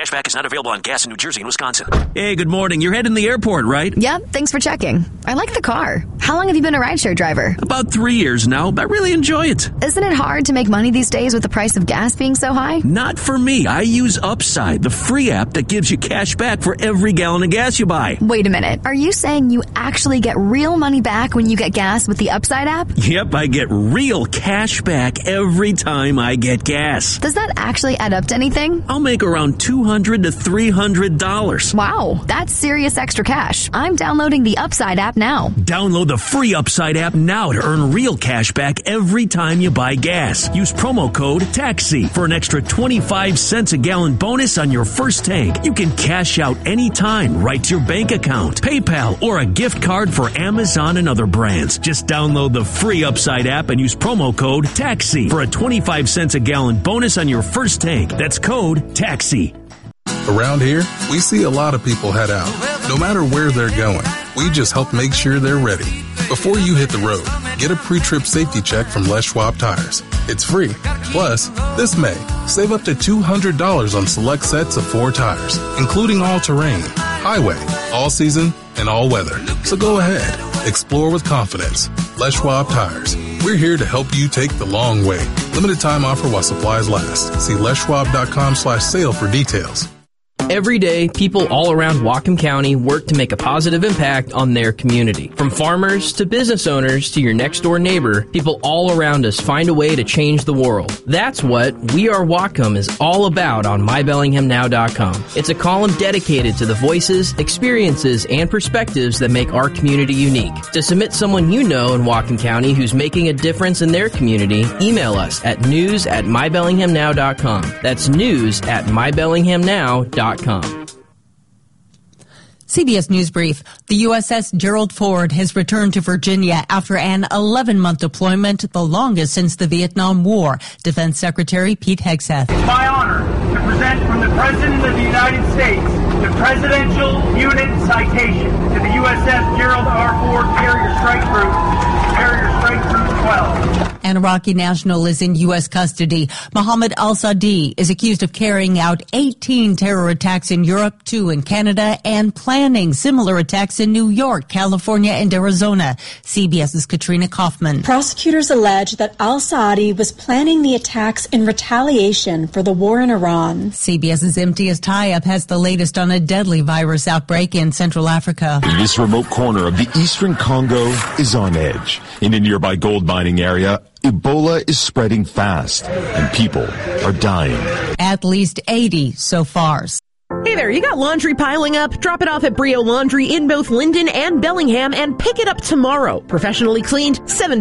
Cashback is not available on gas in New Jersey and Wisconsin. Hey, good morning. You're heading to the airport, right? Yep, thanks for checking. I like the car. How long have you been a rideshare driver? About 3 years now, but I really enjoy it. Isn't it hard to make money these days with the price of gas being so high? Not for me. I use Upside, the free app that gives you cash back for every gallon of gas you buy. Wait a minute. Are you saying you actually get real money back when you get gas with the Upside app? Yep, I get real cash back every time I get gas. Does that actually add up to anything? I'll make around $200 to $300. Wow, that's serious extra cash. I'm downloading the Upside app now. Download the free Upside app now to earn real cash back every time you buy gas. Use promo code TAXI for an extra 25 cents a gallon bonus on your first tank. You can cash out anytime right to your bank account, PayPal, or a gift card for Amazon and other brands. Just download the free Upside app and use promo code TAXI for a 25 cents a gallon bonus on your first tank. That's code TAXI. Around here, we see a lot of people head out. No matter where they're going, we just help make sure they're ready. Before you hit the road, get a pre-trip safety check from Les Schwab Tires. It's free. Plus, this May, save up to $200 on select sets of 4 tires, including all-terrain, highway, all-season, and all-weather. So go ahead. Explore with confidence. Les Schwab Tires. We're here to help you take the long way. Limited time offer while supplies last. See leschwab.com/sale for details. Every day, people all around Whatcom County work to make a positive impact on their community. From farmers to business owners to your next-door neighbor, people all around us find a way to change the world. That's what We Are Whatcom is all about on MyBellinghamNow.com. It's a column dedicated to the voices, experiences, and perspectives that make our community unique. To submit someone you know in Whatcom County who's making a difference in their community, email us at news@MyBellinghamNow.com. That's news@MyBellinghamNow.com. CBS News Brief. The USS Gerald Ford has returned to Virginia after an 11-month deployment, the longest since the Vietnam War. Defense Secretary Pete Hegseth. It's my honor to present from the President of the United States the Presidential Unit Citation to the USS Gerald R. Ford Carrier Strike Group, Carrier Strike Group 12. An Iraqi national is in U.S. custody. Mohammed al-Sadi is accused of carrying out 18 terror attacks in Europe, 2 in Canada, and planning similar attacks in New York, California, and Arizona. CBS's Katrina Kaufman. Prosecutors allege that al-Sadi was planning the attacks in retaliation for the war in Iran. CBS's Imtiaz Tayeb has the latest on a deadly virus outbreak in Central Africa. This remote corner of the eastern Congo is on edge. In a nearby gold mining area, Ebola is spreading fast, and people are dying. At least 80 so far. Hey there, you got laundry piling up? Drop it off at Brio Laundry in both Linden and Bellingham and pick it up tomorrow. Professionally cleaned, 7